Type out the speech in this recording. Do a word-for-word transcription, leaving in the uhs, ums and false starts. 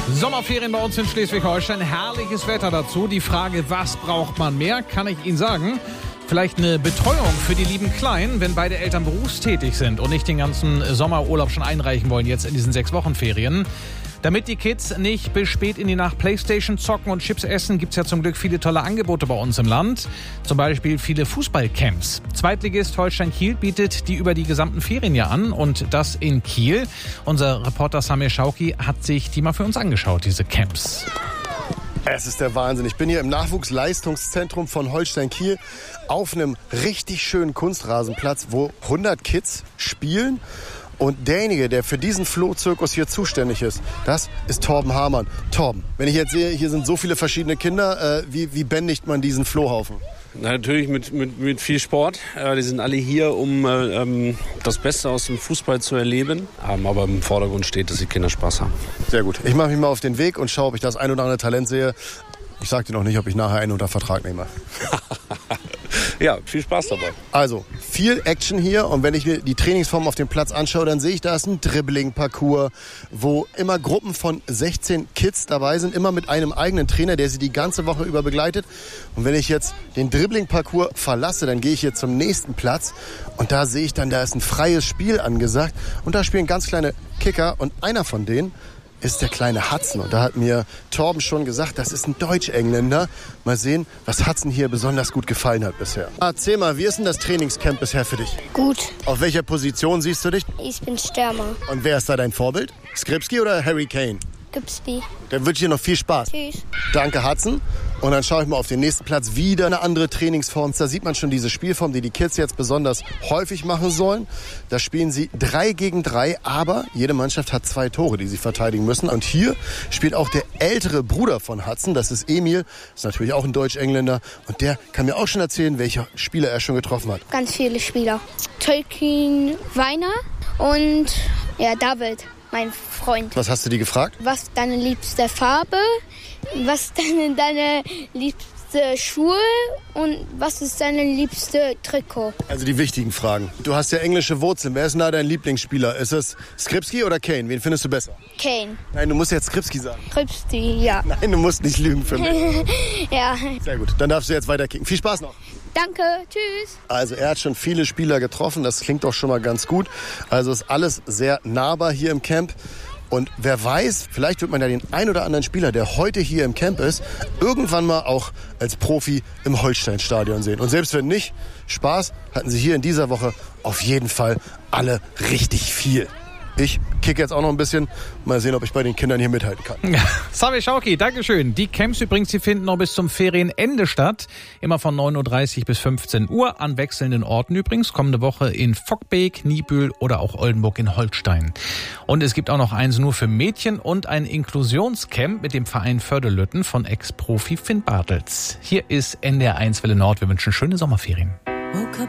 Sommerferien bei uns in Schleswig-Holstein. Herrliches Wetter dazu. Die Frage, was braucht man mehr, kann ich Ihnen sagen. Vielleicht eine Betreuung für die lieben Kleinen, wenn beide Eltern berufstätig sind und nicht den ganzen Sommerurlaub schon einreichen wollen, jetzt in diesen sechs Wochen Ferien. Damit die Kids nicht bis spät in die Nacht Playstation zocken und Chips essen, gibt's ja zum Glück viele tolle Angebote bei uns im Land. Zum Beispiel viele Fußballcamps. Zweitligist Holstein Kiel bietet die über die gesamten Ferien ja an, und das in Kiel. Unser Reporter Samir Schauki hat sich die mal für uns angeschaut, diese Camps. Es ist der Wahnsinn. Ich bin hier im Nachwuchsleistungszentrum von Holstein Kiel auf einem richtig schönen Kunstrasenplatz, wo hundert Kids spielen. Und derjenige, der für diesen Flohzirkus hier zuständig ist, das ist Torben Hamann. Torben, wenn ich jetzt sehe, hier sind so viele verschiedene Kinder, äh, wie, wie bändigt man diesen Flohhaufen? Natürlich mit, mit, mit viel Sport. Äh, die sind alle hier, um äh, das Beste aus dem Fußball zu erleben. Ähm, aber im Vordergrund steht, dass die Kinder Spaß haben. Sehr gut. Ich mache mich mal auf den Weg und schaue, ob ich das ein oder andere Talent sehe. Ich sage dir noch nicht, ob ich nachher einen unter Vertrag nehme. Ja, viel Spaß dabei. Also, viel Action hier, und wenn ich mir die Trainingsform auf dem Platz anschaue, dann sehe ich, da ist ein Dribbling-Parcours, wo immer Gruppen von sechzehn Kids dabei sind, immer mit einem eigenen Trainer, der sie die ganze Woche über begleitet. Und wenn ich jetzt den Dribbling-Parcours verlasse, dann gehe ich hier zum nächsten Platz, und da sehe ich dann, da ist ein freies Spiel angesagt, und da spielen ganz kleine Kicker, und einer von denen ist der kleine Hudson. Und da hat mir Torben schon gesagt, das ist ein Deutsch-Engländer. Mal sehen, was Hudson hier besonders gut gefallen hat bisher. Erzähl mal, wie ist denn das Trainingscamp bisher für dich? Gut. Auf welcher Position siehst du dich? Ich bin Stürmer. Und wer ist da dein Vorbild? Skripski oder Harry Kane? Gipsby. Dann wünsche ich dir noch viel Spaß. Tschüss. Danke, Hudson. Und dann schaue ich mal auf den nächsten Platz. Wieder eine andere Trainingsform. Da sieht man schon diese Spielform, die die Kids jetzt besonders häufig machen sollen. Da spielen sie drei gegen drei, aber jede Mannschaft hat zwei Tore, die sie verteidigen müssen. Und hier spielt auch der ältere Bruder von Hudson, das ist Emil. Das ist natürlich auch ein Deutsch-Engländer. Und der kann mir auch schon erzählen, welche Spieler er schon getroffen hat. Ganz viele Spieler. Tolkien Weiner und ja, David, mein Freund. Was hast du die gefragt? Was ist deine liebste Farbe? Was ist deine, deine liebste Schuhe? Und was ist deine liebste Trikot? Also die wichtigen Fragen. Du hast ja englische Wurzeln. Wer ist denn da dein Lieblingsspieler? Ist es Skripski oder Kane? Wen findest du besser? Kane. Nein, du musst jetzt Skripski sagen. Skripski, ja. Nein, du musst nicht lügen für mich. Ja. Sehr gut, dann darfst du jetzt weiter kicken. Viel Spaß noch. Danke, tschüss. Also er hat schon viele Spieler getroffen, das klingt doch schon mal ganz gut. Also ist alles sehr nahbar hier im Camp. Und wer weiß, vielleicht wird man ja den ein oder anderen Spieler, der heute hier im Camp ist, irgendwann mal auch als Profi im Holstein-Stadion sehen. Und selbst wenn nicht, Spaß hatten sie hier in dieser Woche auf jeden Fall alle richtig viel. Ich kicke jetzt auch noch ein bisschen. Mal sehen, ob ich bei den Kindern hier mithalten kann. Ja, Samir Schauki, Dankeschön. Die Camps übrigens, die finden noch bis zum Ferienende statt. Immer von neun Uhr dreißig bis fünfzehn Uhr an wechselnden Orten übrigens. Kommende Woche in Fockbeek, Niebüll oder auch Oldenburg in Holstein. Und es gibt auch noch eins nur für Mädchen und ein Inklusionscamp mit dem Verein Fördelütten von Ex-Profi Finn Bartels. Hier ist N D R eins Welle Nord. Wir wünschen schöne Sommerferien.